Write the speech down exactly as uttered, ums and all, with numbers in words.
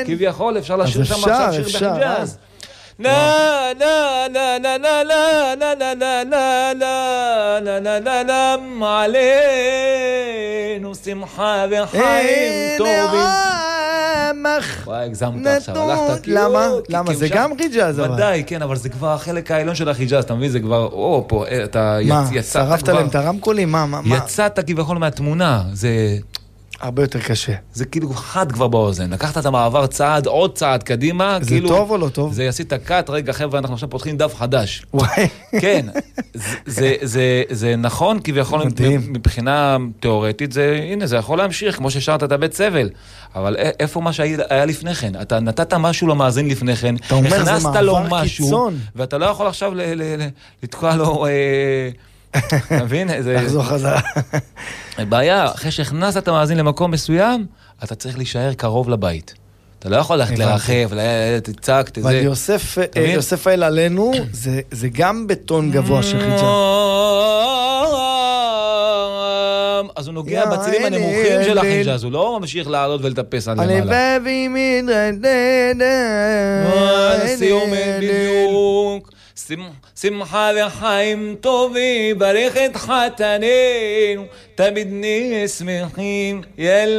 כביכול אפשר לשיר שם עכשיו שיר בחיג'אז. נה נה נה נה נה נה נה נה נה נה נה נה נה נה עלינו שמחה וחיים טובים. וואי, הגזמת עכשיו, הלכת כאילו... למה? למה? זה גם חיג'אז אבל. ודאי, כן, אבל זה כבר החלק העליון של החיג'אז, אתה מבין? זה כבר, או, פה, אתה יצאת כבר... מה, שרפת להם את הרמקולים? מה, מה? יצאת כביכול מהתמונה, זה... הרבה יותר קשה. זה כאילו חד כבר באוזן. לקחת את המעבר צעד, עוד צעד קדימה. זה כאילו, טוב או לא טוב? זה יעשית קאט, רגע חבר'ה, אנחנו עכשיו פותחים דף חדש. וואי. כן, זה, זה, זה, זה נכון, כביכול מבחינה תיאורטית, זה, הנה, זה יכול להמשיך, כמו ששרת את הבית סבל. אבל איפה מה שהיה לפני כן? אתה נתת משהו למאזין לפני כן, הכנסת לו משהו, ואתה לא יכול עכשיו לתקוע לו... אתה מבין? תחזור חזרה. בעיה, אחרי שהכנסת את המאזין למקום מסוים, אתה צריך להישאר קרוב לבית. אתה לא יכול ללכת לרחב, תצעק, תזה. אבל יוסף האל עלינו, זה גם בטון גבוה של חיג'אז. אז הוא נוגע בצילים הנמוכים של החיג'אז, הוא לא ממשיך לעלות ולטפס על למעלה. אני בבי מדרדד. סיום בדיוק. שמחה וחיים טובים, ברך את חתנינו, תמיד נהיה שמחים, יאללה.